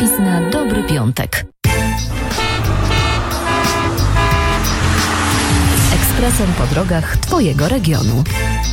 Przepis na dobry piątek. Ekspresem po drogach Twojego regionu.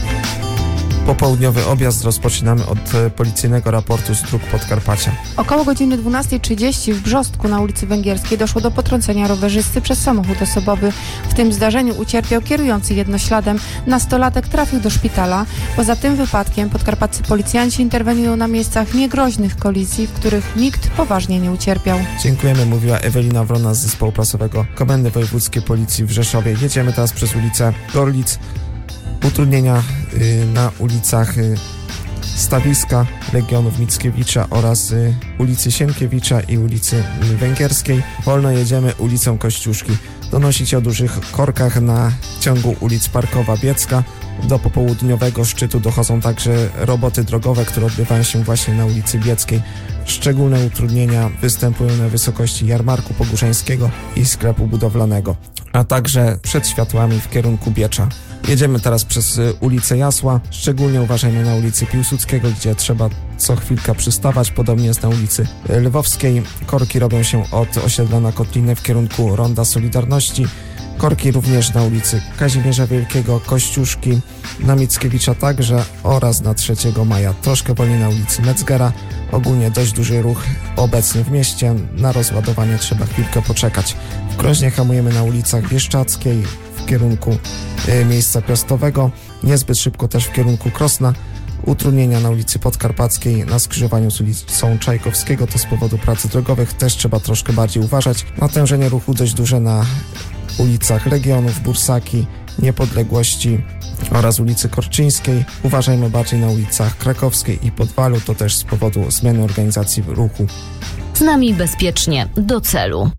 Popołudniowy objazd rozpoczynamy od policyjnego raportu z dróg Podkarpacia. Około godziny 12:30 w Brzostku na ulicy Węgierskiej doszło do potrącenia rowerzysty przez samochód osobowy. W tym zdarzeniu ucierpiał kierujący jednośladem. Nastolatek trafił do szpitala. Poza tym wypadkiem podkarpaccy policjanci interweniują na miejscach niegroźnych kolizji, w których nikt poważnie nie ucierpiał. Dziękujemy, mówiła Ewelina Wrona z Zespołu Prasowego Komendy Wojewódzkiej Policji w Rzeszowie. Jedziemy teraz przez ulicę Gorlic. Utrudnienia na ulicach Stawiska, Legionów Mickiewicza oraz ulicy Sienkiewicza i ulicy Węgierskiej. Wolno jedziemy ulicą Kościuszki. Donosicie o dużych korkach na ciągu ulic Parkowa-Biecka. Do popołudniowego szczytu dochodzą także roboty drogowe, które odbywają się właśnie na ulicy Bieckiej. Szczególne utrudnienia występują na wysokości Jarmarku Pogórzańskiego i sklepu budowlanego, a także przed światłami w kierunku Biecza. Jedziemy teraz przez ulicę Jasła. Szczególnie uważajmy na ulicy Piłsudskiego, gdzie trzeba co chwilkę przystawać. Podobnie jest na ulicy Lwowskiej. Korki robią się od osiedla na Kotlinę w kierunku Ronda Solidarności. Korki również na ulicy Kazimierza Wielkiego, Kościuszki, na Mickiewicza także oraz na 3 maja. Troszkę wolniej na ulicy Metzgera. Ogólnie dość duży ruch obecny w mieście. Na rozładowanie trzeba chwilkę poczekać. W Krośnie hamujemy na ulicach Bieszczackiej w kierunku miejsca Piastowego. Niezbyt szybko też w kierunku Krosna. Utrudnienia na ulicy Podkarpackiej na skrzyżowaniu z ulicą Czajkowskiego to z powodu pracy drogowych. Też trzeba troszkę bardziej uważać. Natężenie ruchu dość duże na ulicach Legionów, Bursaki, Niepodległości oraz ulicy Korczyńskiej. Uważajmy bardziej na ulicach Krakowskiej i Podwalu, to też z powodu zmiany organizacji ruchu. Z nami bezpiecznie do celu.